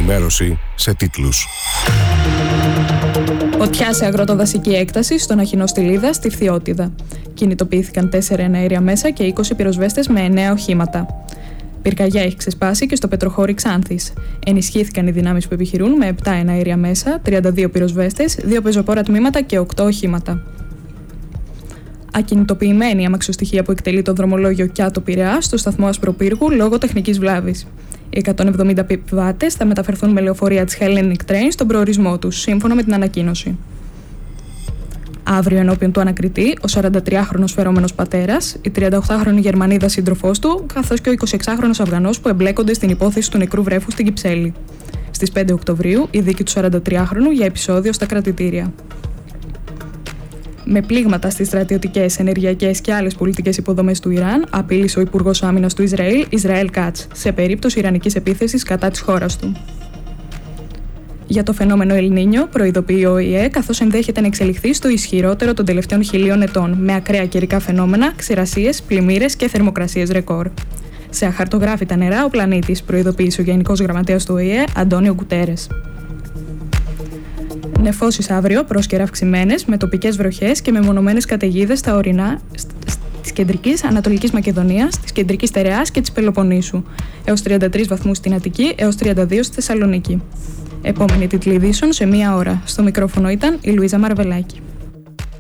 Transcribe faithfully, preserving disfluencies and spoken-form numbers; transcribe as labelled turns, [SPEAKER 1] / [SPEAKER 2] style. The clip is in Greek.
[SPEAKER 1] ενημέρωση σε τίτλους.
[SPEAKER 2] Φωτιά σε αγροτοδασική έκταση στον Αχινό στη Λίδα, στη Φθιώτιδα. Κινητοποιήθηκαν τέσσερα εναέρια μέσα και είκοσι πυροσβέστες με εννέα οχήματα. Πυρκαγιά έχει ξεσπάσει και στο Πετροχώρι Ξάνθης. Ενισχύθηκαν οι δυνάμεις που επιχειρούν με επτά εναέρια μέσα, τριάντα δύο πυροσβέστες, δύο πεζοπόρα τμήματα και οκτώ οχήματα. Ακινητοποιημένη η αμαξοστοιχεία που εκτελεί το δρομολόγιο Κιάτο Πειραιά στο σταθμό Ασπροπύργου λόγω τεχνικής βλάβης. Οι εκατόν εβδομήντα επιβάτες θα μεταφερθούν με λεωφορεία της Hellenic Train στον προορισμό τους, σύμφωνα με την ανακοίνωση. Αύριο, ενώπιον του ανακριτή, ο σαραντατριάχρονος φερόμενος πατέρας, η τριανταοκτάχρονη Γερμανίδα σύντροφός του, καθώς και ο εικοσιεξάχρονος Αφγανός που εμπλέκονται στην υπόθεση του νεκρού βρέφου στην Κυψέλη. Στις πέντε Οκτωβρίου, η δίκη του σαραντατριάχρονου για επεισόδιο στα κρατητήρια. Με πλήγματα στις στρατιωτικές, ενεργειακές και άλλες πολιτικές υποδομές του Ιράν, απείλησε ο Υπουργός Άμυνας του Ισραήλ, Ισραήλ Κάτς, σε περίπτωση ιρανικής επίθεσης κατά της χώρας του. Για το φαινόμενο El Niño προειδοποιεί ο Ο Η Ε, καθώς ενδέχεται να εξελιχθεί στο ισχυρότερο των τελευταίων χιλίων ετών, με ακραία καιρικά φαινόμενα, ξηρασίες, πλημμύρες και θερμοκρασίες ρεκόρ. Σε αχαρτογράφητα νερά ο πλανήτης, προειδοποίησε ο Γενικός Γραμματέας του Ο Η Ε, Αντώνιο Γκουτέρες. Νεφώσεις αύριο, πρόσκαιρα αυξημένες, με τοπικές βροχές και μεμονωμένες καταιγίδες στα ορεινά της κεντρικής Ανατολικής Μακεδονίας, της κεντρικής Στερεάς και της Πελοποννήσου, έως τριάντα τρεις βαθμούς στην Αττική, έως τριάντα δύο στη Θεσσαλονίκη. Επόμενη τίτλη ειδήσεων σε μία ώρα. Στο μικρόφωνο ήταν η Λουίζα Μαρβελάκη.